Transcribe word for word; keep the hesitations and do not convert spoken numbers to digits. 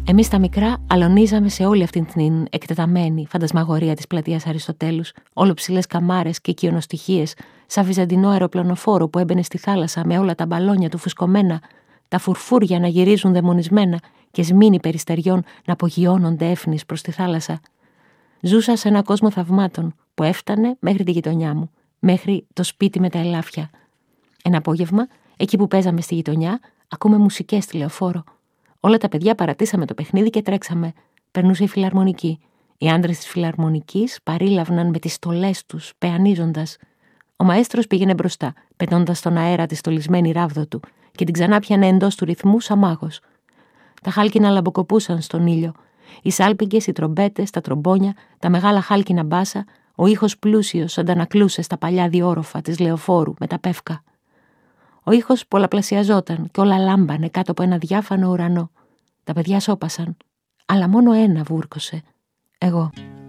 Εμείς τα μικρά αλωνίζαμε σε όλη αυτή την εκτεταμένη φαντασμαγορία της πλατείας Αριστοτέλους, όλο ψηλές καμάρες και οικειονοστοιχίες, σαν βυζαντινό αεροπλανοφόρο που έμπαινε στη θάλασσα με όλα τα μπαλόνια του φουσκωμένα, τα φουρφούρια να γυρίζουν δαιμονισμένα και σμήνοι περιστεριών να απογειώνονται έφνης προς τη θάλασσα. Ζούσα σε ένα κόσμο θαυμάτων που έφτανε μέχρι τη γειτονιά μου, μέχρι το σπίτι με τα ελάφια. Ένα απόγευμα, εκεί που παίζαμε στη γειτονιά, ακούμε μουσικές στη λεωφόρο. Όλα τα παιδιά παρατήσαμε το παιχνίδι και τρέξαμε. Περνούσε η φιλαρμονική. Οι άντρες της φιλαρμονικής παρήλαβναν με τις στολές τους, πεανίζοντας. Ο μαέστρος πήγαινε μπροστά, πετώντας στον αέρα τη στολισμένη ράβδο του και την ξανά πιανε εντός του ρυθμού σαν μάγος. Τα χάλκινα λαμποκοπούσαν στον ήλιο. Οι σάλπιγγες, οι τρομπέτες, τα τρομπόνια, τα μεγάλα χάλκινα μπάσα, ο ήχος πλούσιος αντανακλούσε στα παλιά διόροφα της λεωφόρου με τα πεύκα. Ο ήχος πολλαπλασιαζόταν και όλα λάμπανε κάτω από ένα διάφανο ουρανό. Τα παιδιά σώπασαν, αλλά μόνο ένα βούρκωσε. Εγώ.